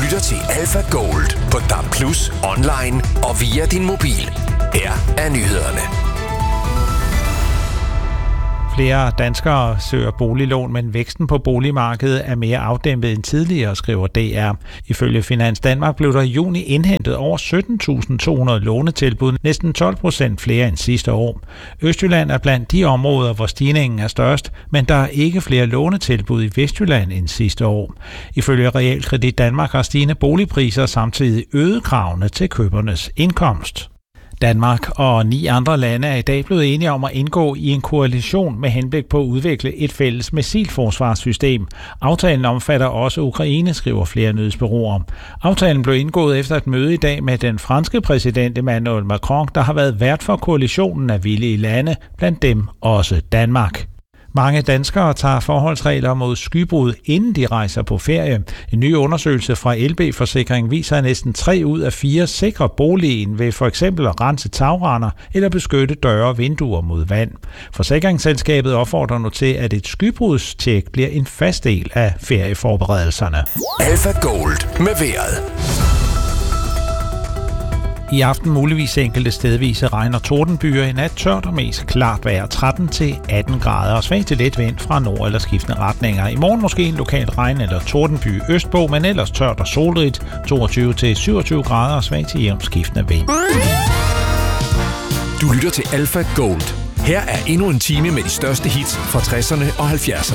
lytter til Alpha Gold på DAB+, online og via din mobil. Her er nyhederne. Flere danskere søger boliglån, men væksten på boligmarkedet er mere afdæmpet end tidligere, skriver DR. Ifølge Finans Danmark blev der i juni indhentet over 17.200 lånetilbud, næsten 12% flere end sidste år. Østjylland er blandt de områder, hvor stigningen er størst, men der er ikke flere lånetilbud i Vestjylland end sidste år. Ifølge Realkredit Danmark har stigende boligpriser samtidig øget kravene til købernes indkomst. Danmark og 9 andre lande er i dag blevet enige om at indgå i en koalition med henblik på at udvikle et fælles missilforsvarssystem. Aftalen omfatter også Ukraine, skriver flere nyhedsbureauer. Aftalen blev indgået efter et møde i dag med den franske præsident Emmanuel Macron, der har været vært for koalitionen af villige lande, blandt dem også Danmark. Mange danskere tager forholdsregler mod skybrud, inden de rejser på ferie. En ny undersøgelse fra LB Forsikring viser, at næsten 3 ud af 4 sikrer boligen ved for eksempel at rense tagrender eller beskytte døre og vinduer mod vand. Forsikringsselskabet opfordrer nu til, at et skybrudstjek bliver en fast del af ferieforberedelserne. Alpha Gold med vejret. I aften muligvis enkelte stedvise regn og tordenbyer. I nat tørt og mest klart vejr, 13-18 grader og svag til let vind fra nord- eller skiftende retninger. I morgen måske en lokal regn- eller tordenby østpå, men ellers tørt og solrigt, 22-27 grader og svag til jævnt skiftende vind. Du lytter til Alpha Gold. Her er endnu en time med de største hits fra 60'erne og 70'erne.